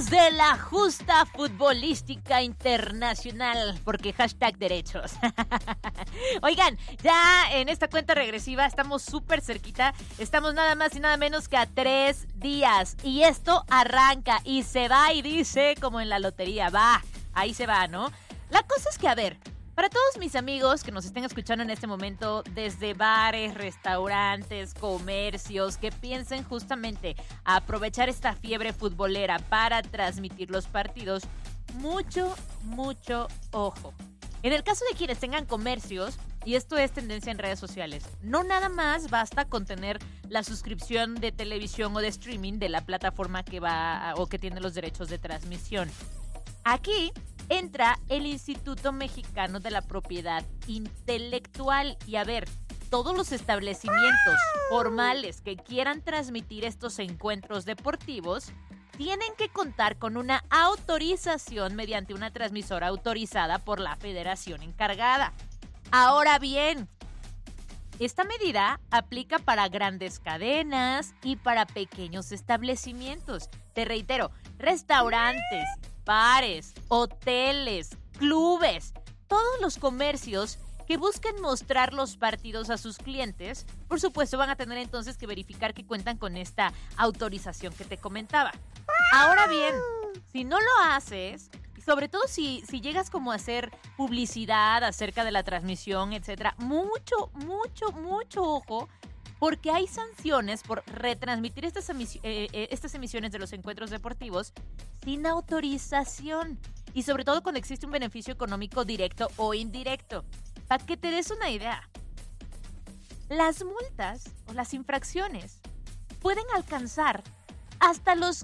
Hablemos de la justa futbolística internacional, porque #derechos. Oigan, ya en esta cuenta regresiva estamos súper cerquita, estamos nada más y nada menos que a 3 días, y esto arranca y se va y dice como en la lotería, va, ahí se va, ¿no? La cosa es que, a ver, para todos mis amigos que nos estén escuchando en este momento, desde bares, restaurantes, comercios, que piensen justamente aprovechar esta fiebre futbolera para transmitir los partidos, mucho, mucho ojo. En el caso de quienes tengan comercios, y esto es tendencia en redes sociales, no nada más basta con tener la suscripción de televisión o de streaming de la plataforma que va o que tiene los derechos de transmisión. Aquí entra el Instituto Mexicano de la Propiedad Intelectual. Y a ver, todos los establecimientos formales que quieran transmitir estos encuentros deportivos tienen que contar con una autorización mediante una transmisora autorizada por la federación encargada. Ahora bien, esta medida aplica para grandes cadenas y para pequeños establecimientos. Te reitero, restaurantes, bares, hoteles, clubes, todos los comercios que busquen mostrar los partidos a sus clientes, por supuesto van a tener entonces que verificar que cuentan con esta autorización que te comentaba. Ahora bien, si no lo haces, y sobre todo si llegas como a hacer publicidad acerca de la transmisión, etcétera, mucho, mucho, mucho ojo, porque hay sanciones por retransmitir estas emisiones de los encuentros deportivos sin autorización, y sobre todo cuando existe un beneficio económico directo o indirecto. Para que te des una idea, las multas o las infracciones pueden alcanzar hasta los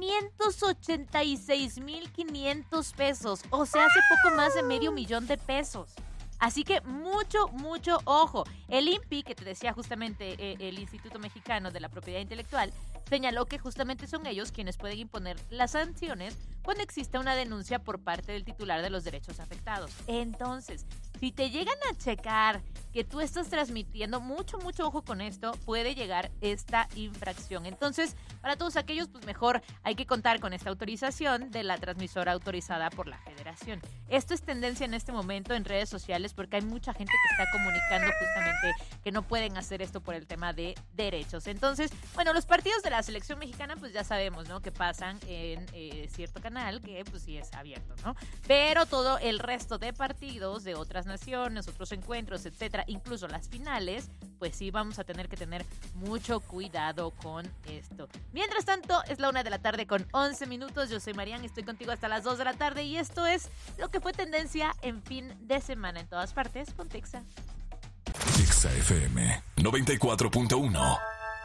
586,500 pesos, o sea, hace poco más de $500,000. Así que mucho, mucho ojo. El INPI, que te decía justamente el Instituto Mexicano de la Propiedad Intelectual, señaló que justamente son ellos quienes pueden imponer las sanciones cuando exista una denuncia por parte del titular de los derechos afectados. Entonces, si te llegan a checar que tú estás transmitiendo, mucho, mucho ojo con esto, puede llegar esta infracción. Entonces, para todos aquellos, pues mejor hay que contar con esta autorización de la transmisora autorizada por la federación. Esto es tendencia en este momento en redes sociales porque hay mucha gente que está comunicando justamente que no pueden hacer esto por el tema de derechos. Entonces, bueno, los partidos de la selección mexicana, pues ya sabemos, ¿no? Que pasan en cierto canal que pues sí es abierto, ¿no? Pero todo el resto de partidos de otras naciones, otros encuentros, etcétera, incluso las finales, pues sí vamos a tener que tener mucho cuidado con esto. Mientras tanto, es la 1:11 p.m. Yo soy Marian, estoy contigo hasta las 2 de la tarde y esto es lo que fue tendencia en fin de semana en todas partes con Texa. Texa FM 94.1.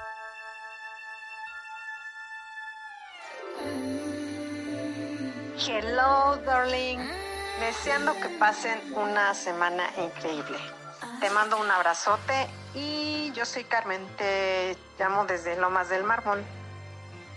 Hello, darling. Deseando que pasen una semana increíble. Te mando un abrazote y yo soy Carmen. Te llamo desde Lomas del Mármol.